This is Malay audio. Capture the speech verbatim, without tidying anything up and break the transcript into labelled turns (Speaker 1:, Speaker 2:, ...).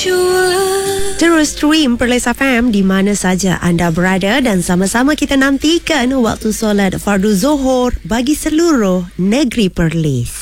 Speaker 1: Terus stream Perlis F M di mana saja anda berada dan sama-sama kita nantikan waktu solat fardu Zuhur bagi seluruh negeri Perlis.